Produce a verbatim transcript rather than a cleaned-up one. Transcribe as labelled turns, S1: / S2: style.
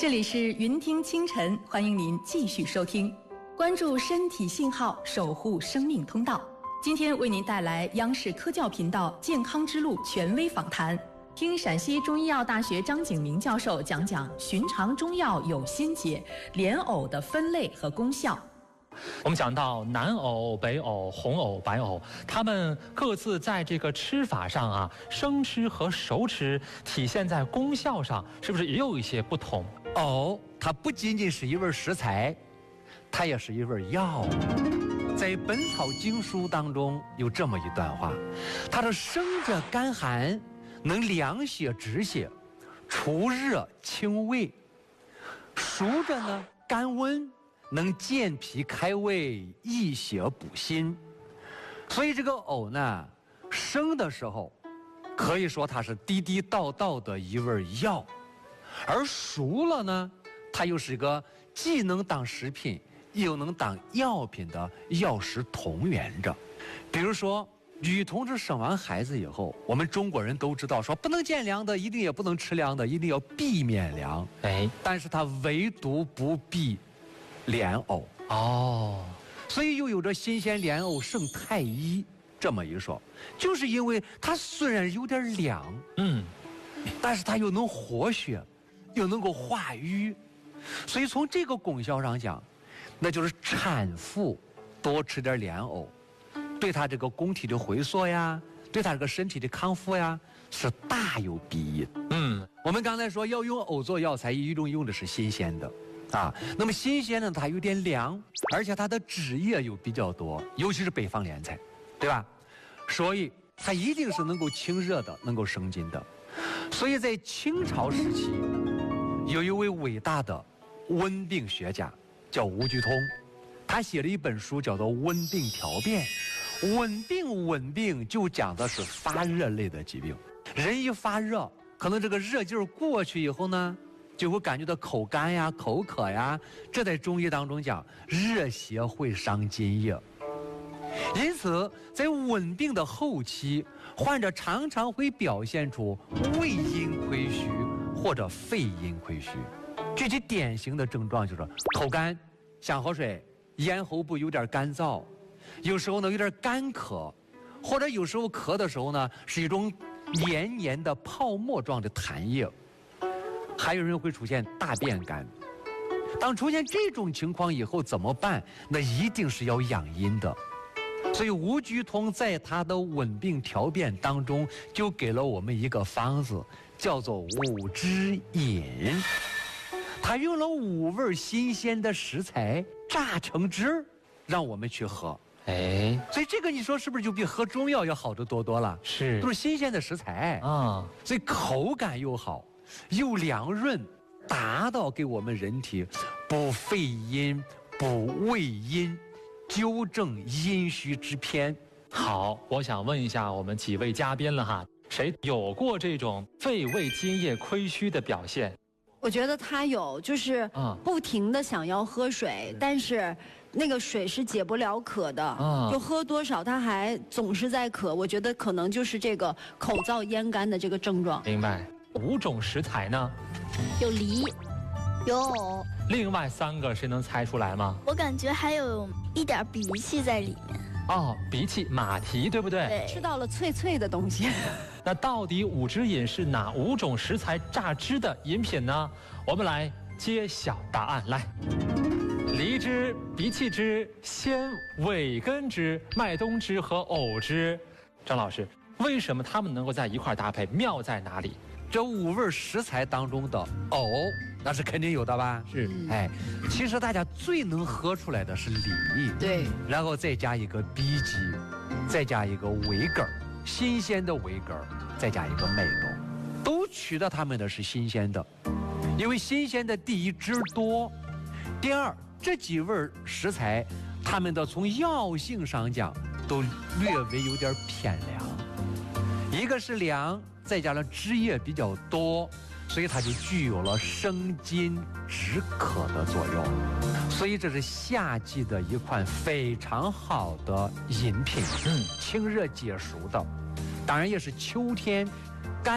S1: 这里是云听清晨，欢迎您继续收听，关注身体信号，守护生命通道。今天为您带来央视科教频道健康之路权威访谈，听陕西中医药大学张景明教授讲讲寻常中药有心结，莲藕的分类和功效。
S2: 我们讲到南藕、北藕、红藕、白藕，它们各自在这个吃法上啊，生吃和熟吃体现在功效上，是不是也有一些不同？
S3: 藕它不仅仅是一味食材，它也是一味药。在《本草经书》当中有这么一段话，它说生着甘寒，能凉血止血，除热清胃；熟着呢甘温，能健脾开胃，益血补心。所以这个藕呢，生的时候可以说它是地地道道的一味药，而熟了呢，它又是一个既能当食品又能当药品的药食同源着。比如说女同志生完孩子以后，我们中国人都知道说不能见凉的，一定也不能吃凉的，一定要避免凉。哎，但是它唯独不避莲藕哦，所以又有着新鲜莲藕胜太医这么一说，就是因为它虽然有点凉，嗯，但是它又能活血，又能够化瘀，所以从这个功效上讲，那就是产妇多吃点莲藕，对她这个宫体的回缩呀，对她这个身体的康复呀，是大有裨益。嗯，我们刚才说要用藕做药材，一种用的是新鲜的啊，那么新鲜呢，它有点凉，而且它的汁液又比较多，尤其是北方莲菜，对吧？所以它一定是能够清热的，能够生津的。所以在清朝时期，有一位伟大的温病学家叫吴鞠通，他写了一本书叫做《温病调变》。温病温病就讲的是发热类的疾病，人一发热，可能这个热劲儿过去以后呢，就会感觉到口干呀、口渴呀，这在中医当中讲，热邪会伤津液。因此，在温病的后期，患者常常会表现出胃阴亏虚或者肺阴亏虚。具体典型的症状就是口干、想喝水，咽喉部有点干燥，有时候呢有点干咳，或者有时候咳的时候呢是一种黏黏的泡沫状的痰液。还有人会出现大便干。当出现这种情况以后怎么办？那一定是要养阴的。所以吴鞠通在他的温病调变当中就给了我们一个方子，叫做五汁饮。他用了五味新鲜的食材榨成汁，让我们去喝。哎，所以这个你说是不是就比喝中药要好得多多了？是，都是新鲜的食材啊，所以口感又好，又凉润，达到给我们人体补肺阴、补胃阴、纠正阴虚之偏。
S2: 好，我想问一下我们几位嘉宾了哈，谁有过这种肺胃津液亏虚的表现？
S4: 我觉得他有，就是不停的想要喝水，嗯、但是那个水是解不了渴的，啊、就喝多少他还总是在渴。我觉得可能就是这个口燥咽干的这个症状。
S2: 明白。五种食材呢？
S5: 有梨，有藕。
S2: 另外三个谁能猜出来吗？
S5: 我感觉还有一点鼻涕在里面。
S2: 哦，鼻涕、马蹄，对不对？
S4: 对，吃到了脆脆的东西。
S2: 那到底五汁饮是哪五种食材榨汁的饮品呢？我们来揭晓答案。来，梨汁、鼻涕汁、鲜尾根汁、麦冬汁和藕汁。张老师，为什么它们能够在一块搭配？妙在哪里？
S3: 这五味食材当中的藕，那是肯定有的吧？是，哎，其实大家最能喝出来的是梨，
S4: 对，
S3: 然后再加一个荸荠，再加一个尾根儿，新鲜的尾根儿，再加一个麦冬，都取的它们的是新鲜的，因为新鲜的第一汁多，第二这几味食材，它们的从药性上讲都略微有点偏凉，一个是凉。再加上汁液比较多，所以它就具有了生津止渴的作用。所以这是夏季的一款非常好的饮品，嗯，清热解暑的。当然也是秋天